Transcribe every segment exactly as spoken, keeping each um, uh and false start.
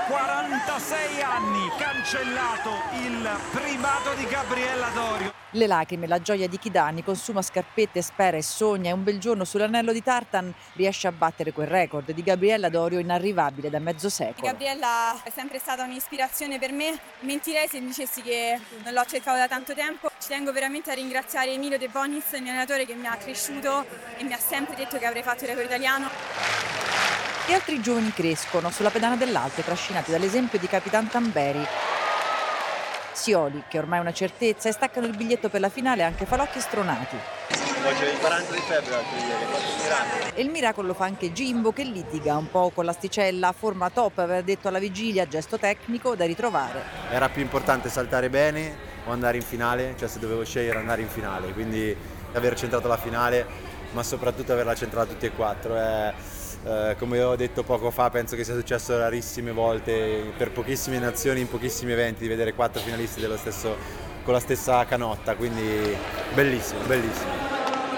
quarantasei anni, cancellato il primato di Gabriella Dorio. Le lacrime, la gioia di chi da anni consuma scarpette, spera e sogna e un bel giorno sull'anello di tartan riesce a battere quel record di Gabriella Dorio inarrivabile da mezzo secolo. Gabriella è sempre stata un'ispirazione per me, mentirei se dicessi che non l'ho cercato da tanto tempo. Ci tengo veramente a ringraziare Emilio De Bonis, il mio allenatore, che mi ha cresciuto e mi ha sempre detto che avrei fatto il record italiano. E altri giovani crescono sulla pedana dell'Alto, trascinati dall'esempio di Capitan Tamberi. Sioli, che ormai è una certezza, e staccano il biglietto per la finale anche falocchi stronati. Poi c'è il quaranta di febbre l'altro ieri, ha fatto un miracolo. E il miracolo lo fa anche Jimbo, che litiga un po' con l'asticella, forma top, aveva detto alla vigilia, gesto tecnico da ritrovare. Era più importante saltare bene o andare in finale, cioè se dovevo scegliere andare in finale, quindi aver centrato la finale, ma soprattutto averla centrata tutti e quattro. È... Uh, come ho detto poco fa, penso che sia successo rarissime volte per pochissime nazioni, in pochissimi eventi, di vedere quattro finalisti dello stesso, con la stessa canotta, quindi bellissimo, bellissimo.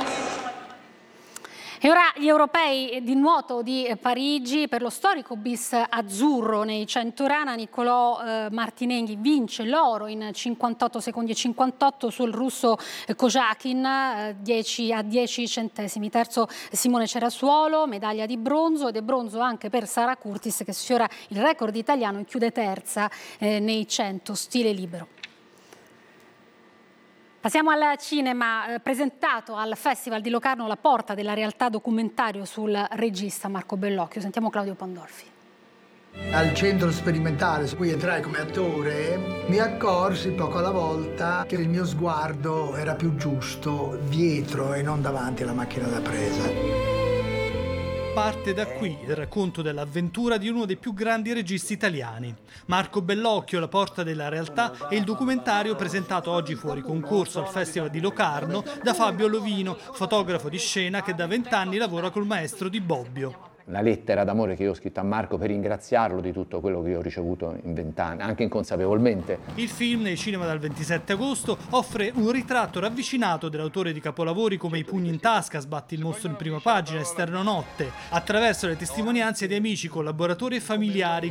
E ora gli europei di nuoto di Parigi. Per lo storico bis azzurro nei cento rana, Niccolò eh, Martinenghi vince l'oro in cinquantotto secondi e cinquantotto sul russo Kojakin, eh, dieci a dieci centesimi. Terzo Simone Cerasuolo, medaglia di bronzo, ed è bronzo anche per Sara Curtis, che sfiora il record italiano e chiude terza eh, nei cento stile libero. Passiamo al cinema. Eh, presentato al Festival di Locarno La porta della realtà, documentario sul regista Marco Bellocchio. Sentiamo Claudio Pandolfi. Al centro sperimentale su cui entrai come attore mi accorsi poco alla volta che il mio sguardo era più giusto dietro e non davanti alla macchina da presa. Parte da qui il racconto dell'avventura di uno dei più grandi registi italiani. Marco Bellocchio, La porta della realtà, è il documentario presentato oggi fuori concorso al Festival di Locarno da Fabio Lovino, fotografo di scena che da vent'anni lavora col maestro di Bobbio. Una lettera d'amore che io ho scritto a Marco per ringraziarlo di tutto quello che io ho ricevuto in vent'anni, anche inconsapevolmente. Il film, nei cinema dal ventisette agosto, offre un ritratto ravvicinato dell'autore di capolavori come I pugni in tasca, Sbatti il mostro in prima pagina, Esterno notte, attraverso le testimonianze di amici, collaboratori e familiari.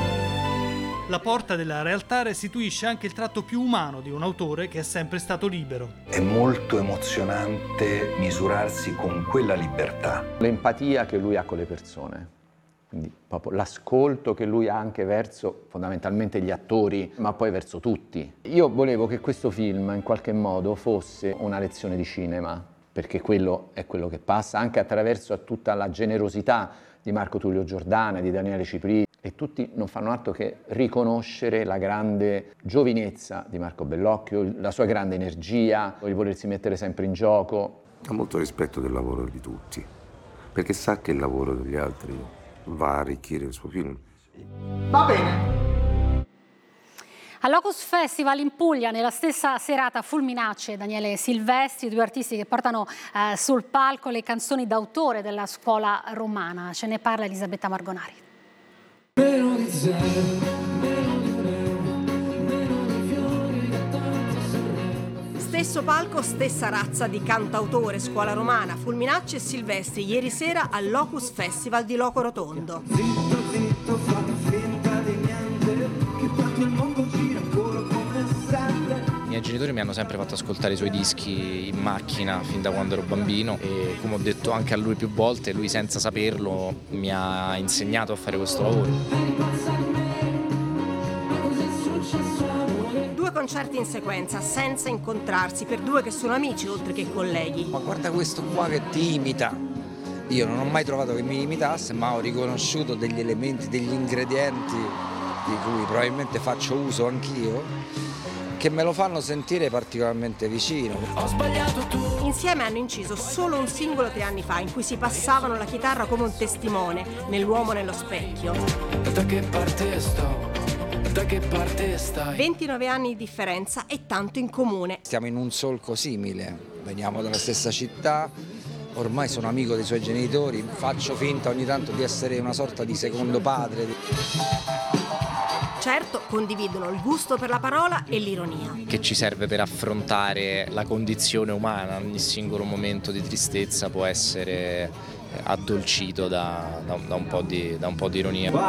La porta della realtà restituisce anche il tratto più umano di un autore che è sempre stato libero. È molto emozionante misurarsi con quella libertà. L'empatia che lui ha con le persone, quindi proprio l'ascolto che lui ha anche verso fondamentalmente gli attori, ma poi verso tutti. Io volevo che questo film in qualche modo fosse una lezione di cinema, perché quello è quello che passa, anche attraverso tutta la generosità di Marco Tullio Giordana, di Daniele Cipri. E tutti non fanno altro che riconoscere la grande giovinezza di Marco Bellocchio, la sua grande energia, il volersi mettere sempre in gioco. Ha molto rispetto del lavoro di tutti, perché sa che il lavoro degli altri va a arricchire il suo film. Va bene. Al Locus Festival in Puglia, nella stessa serata, Fulminacci e Daniele Silvestri, due artisti che portano eh, sul palco le canzoni d'autore della scuola romana. Ce ne parla Elisabetta Margonari. Meno di zero, meno di nero, meno di fiori da tanto sereno. Stesso palco, stessa razza di cantautore, scuola romana, Fulminacci e Silvestri, ieri sera al Locus Festival di Loco Rotondo. Zitto, zitto, fa finta di niente, che tanto il mondo gira ancora come sempre. I miei genitori mi hanno sempre fatto ascoltare i suoi dischi in macchina fin da quando ero bambino e, come ho detto anche a lui più volte, lui senza saperlo mi ha insegnato a fare questo lavoro. Due concerti in sequenza, senza incontrarsi, per due che sono amici oltre che colleghi. Ma guarda questo qua che ti imita. Io non ho mai trovato che mi imitasse, ma ho riconosciuto degli elementi, degli ingredienti di cui probabilmente faccio uso anch'io, che me lo fanno sentire particolarmente vicino. Ho sbagliato tu. Insieme hanno inciso solo un singolo tre anni fa, in cui si passavano la chitarra come un testimone, nell'uomo nello specchio. Da che parte sto? Da che parte stai? ventinove anni di differenza e tanto in comune. Stiamo in un solco simile, veniamo dalla stessa città, ormai sono amico dei suoi genitori, faccio finta ogni tanto di essere una sorta di secondo padre. Certo, condividono il gusto per la parola e l'ironia. Che ci serve per affrontare la condizione umana, ogni singolo momento di tristezza può essere addolcito da, da, da, un, po di, da un po' di ironia.